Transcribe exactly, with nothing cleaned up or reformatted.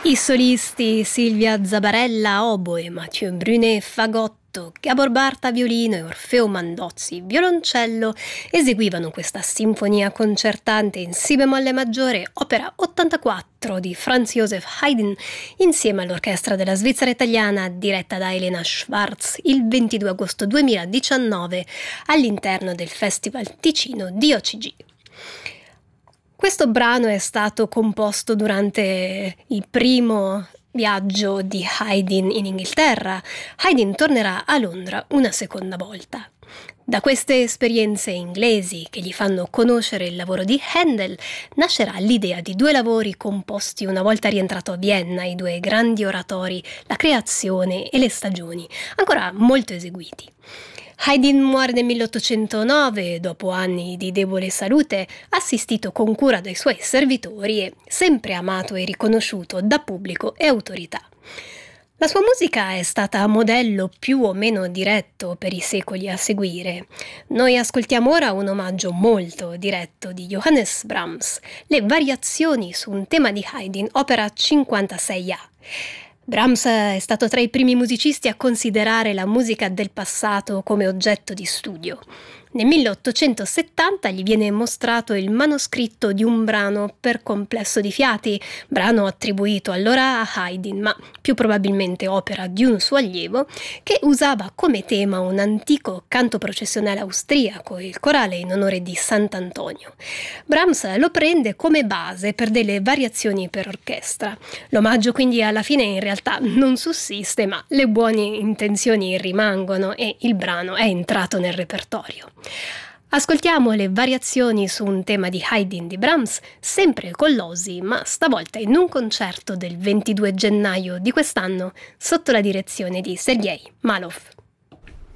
I solisti Silvia Zabarella oboe, Mathieu Brunet fagotto, Gabor Barta violino e Orfeo Mandozzi violoncello eseguivano questa sinfonia concertante in si bemolle maggiore, opera ottantaquattro di Franz Joseph Haydn, insieme all'orchestra della Svizzera italiana diretta da Elena Schwarz il ventidue agosto duemiladiciannove all'interno del Festival Ticino di O C G. Questo brano è stato composto durante il primo viaggio di Haydn in Inghilterra. Haydn tornerà a Londra una seconda volta. Da queste esperienze inglesi che gli fanno conoscere il lavoro di Handel, nascerà l'idea di due lavori composti una volta rientrato a Vienna, i due grandi oratori, La creazione e Le stagioni, ancora molto eseguiti. Haydn muore nel milleottocentonove, dopo anni di debole salute, assistito con cura dai suoi servitori e sempre amato e riconosciuto da pubblico e autorità. La sua musica è stata modello più o meno diretto per i secoli a seguire. Noi ascoltiamo ora un omaggio molto diretto di Johannes Brahms, le variazioni su un tema di Haydn, opera cinquantasei A. Brahms è stato tra i primi musicisti a considerare la musica del passato come oggetto di studio. Nel milleottocentosettanta gli viene mostrato il manoscritto di un brano per complesso di fiati, brano attribuito allora a Haydn, ma più probabilmente opera di un suo allievo, che usava come tema un antico canto processionale austriaco, il corale in onore di Sant'Antonio. Brahms lo prende come base per delle variazioni per orchestra. L'omaggio quindi alla fine in realtà non sussiste, ma le buone intenzioni rimangono e il brano è entrato nel repertorio. Ascoltiamo le variazioni su un tema di Haydn di Brahms, sempre con l'O S I, ma stavolta in un concerto del ventidue gennaio di quest'anno sotto la direzione di Sergej Malov.